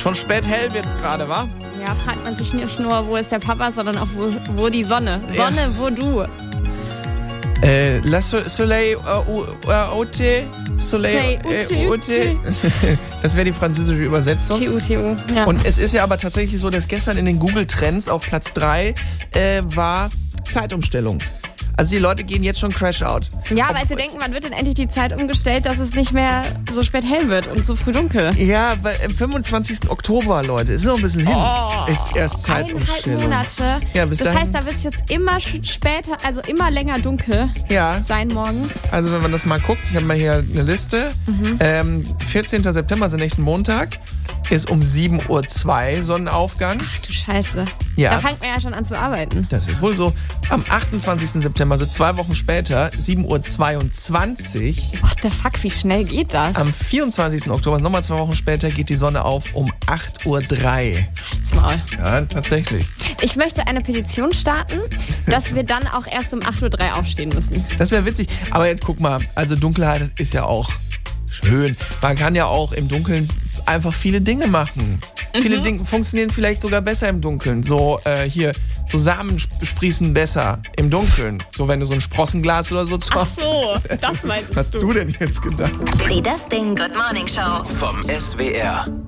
Schon spät hell wird's gerade, wa? Ja, fragt man sich nicht nur, wo ist der Papa, sondern auch, wo die Sonne. Sonne, wo du? La Soleil Ote. Soleil Ote. Das wäre die französische Übersetzung. TU. Ja. Und es ist ja aber tatsächlich so, dass gestern in den Google Trends auf Platz 3 war Zeitumstellung. Also die Leute gehen jetzt schon Crash-out. Ja, weil sie denken, wann wird denn endlich die Zeit umgestellt, dass es nicht mehr so spät hell wird und so früh dunkel? Ja, weil am 25. Oktober, Leute, ist noch ein bisschen hin, ist erst Zeitumstellung. 1,5 Monate. Ja, bis das dahin. heißt, da wird es jetzt immer später, also immer länger dunkel sein morgens. Also wenn man das mal guckt, ich habe mal hier eine Liste. 14. September, also nächsten Montag, ist um 7:02 Uhr Sonnenaufgang. Ach du Scheiße. Ja. Da fängt man ja schon an zu arbeiten. Das ist wohl so. Am 28. September, also 2 Wochen später, 7:22 Uhr. What the fuck, wie schnell geht das? Am 24. Oktober, nochmal 2 Wochen später, geht die Sonne auf um 8:03 Uhr. Halt's Maul. Ja, tatsächlich. Ich möchte eine Petition starten, dass wir dann auch erst um 8:03 Uhr aufstehen müssen. Das wäre witzig. Aber jetzt guck mal, also Dunkelheit ist ja auch schön. Man kann ja auch im Dunkeln einfach viele Dinge machen. Viele Dinge funktionieren vielleicht sogar besser im Dunkeln. So so Samen sprießen besser im Dunkeln. So wenn du so ein Sprossenglas oder so zu Ach so, das meintest Was hast du denn jetzt gedacht? Die Das Ding Good Morning Show Vom SWR.